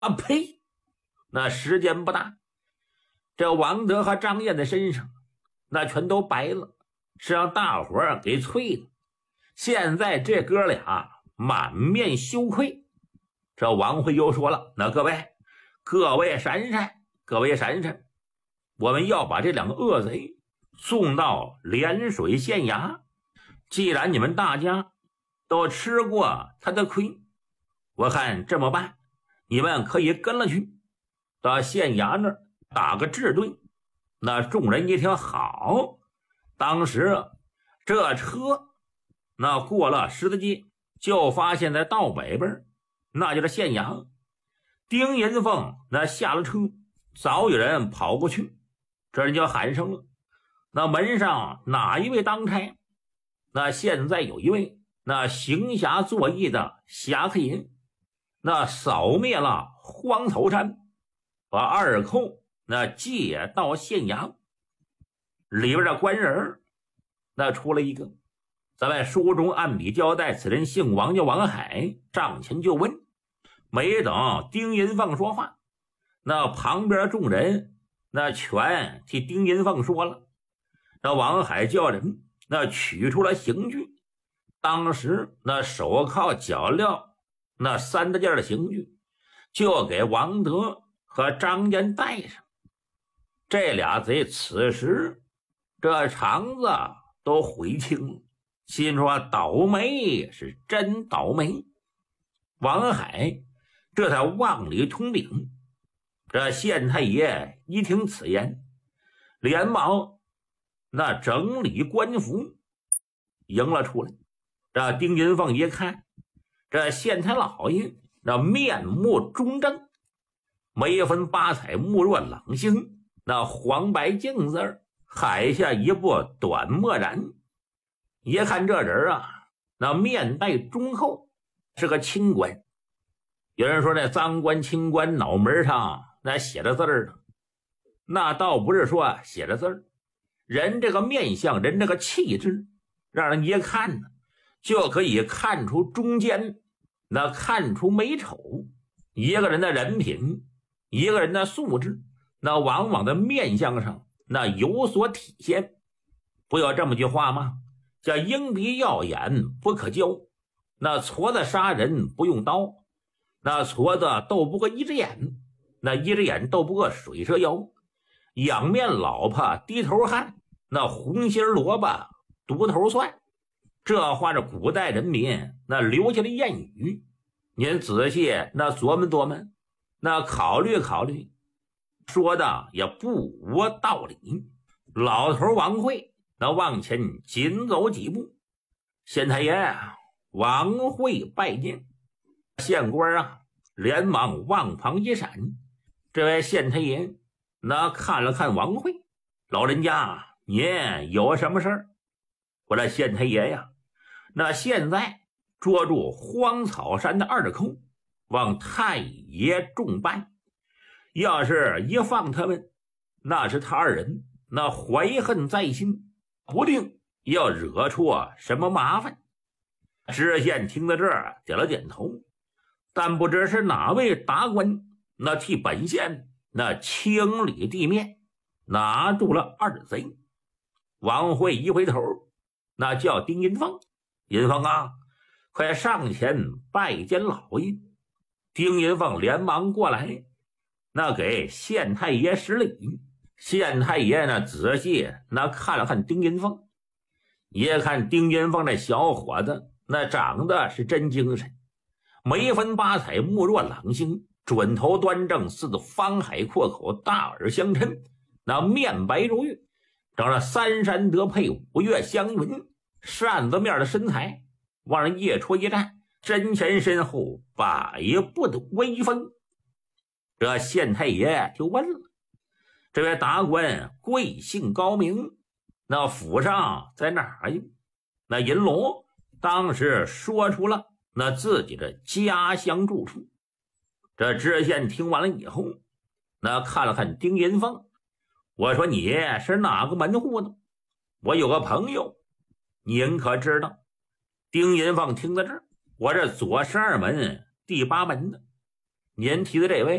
啊呸！那时间不大，这王德和张燕的身上那全都白了，是让大伙儿给啐了。现在这哥俩满面羞愧。这王慧又说了，那各位闪闪，我们要把这两个恶贼送到涟水县衙。既然你们大家都吃过他的亏，我看这么办，你们可以跟了去，到县衙那儿打个治罪。那众人一听好，当时这车那过了十字街，就发现在道北边，那就是县衙。丁银凤那下了车，早有人跑过去，这人就喊声了，那门上哪一位当差？那现在有一位那行侠作义的侠客爷，那扫灭了荒草山，把二寇那借到县衙里边的官人。那出了一个，咱们书中按笔交代，此人姓王，叫王海，上前就问。没等丁银凤说话，那旁边众人那全替丁银凤说了。那王海叫人那取出了刑具，当时那手铐脚镣那3大件的刑具就给王德和张燕带上。这俩贼此时这肠子都悔青了，心说倒霉是真倒霉。王海这才往里通禀。这县太爷一听此言，连忙那整理官服迎了出来。这丁银凤一看，这县太老爷那面目中正，眉分八彩，目若朗星，那黄白净字海下一部短墨染。一看这人啊，那面带忠厚，是个清官。有人说那赃官清官脑门上那写着字呢，那倒不是说写着字，人这个面相，人这个气质，让人一看呢就可以看出中间，那看出美丑。一个人的人品，一个人的素质，那往往的面相上那有所体现。不有这么句话吗？叫鹰鼻耀眼不可交，那矬子杀人不用刀，那矬子斗不过一只眼，那一只眼斗不过水蛇腰。仰面老婆低头汉，那红心萝卜独头蒜。这话是古代人民那留下的谚语，您仔细那琢磨琢磨，那考虑考虑，说的也不无道理。老头王慧那往前紧走几步，县太爷王慧拜见。县官啊连忙往旁一闪。这位县太爷那看了看王慧，老人家您有什么事儿？我这县太爷呀，那现在捉住荒草山的二寇，望太爷重办。要是一放他们，那是他二人那怀恨在心，不定要惹出什么麻烦。知县听到这儿点了点头，但不知是哪位达官那替本县那清理地面，拿住了二贼。王慧一回头，那叫丁银凤，银凤啊，快上前拜见老爷。丁银凤连忙过来，那给县太爷施礼。县太爷呢仔细那看了看丁银凤，一看丁银凤这小伙子那长得是真精神，眉分八彩，目若朗星，准头端正，似方海阔口，大耳相称，那面白如玉，长着三山得配，五岳相闻，扇子面的身材，往人一戳一站，身前身后百步的威风。这县太爷就问了，这位达官贵姓高名？那府上在哪儿呀？那银罗当时说出了那自己的家乡住处。这知县听完了以后，那看了看丁银凤，我说你是哪个门户的？我有个朋友，您可知道？丁银凤听到这儿，我这左12门第8门的。 您提的这位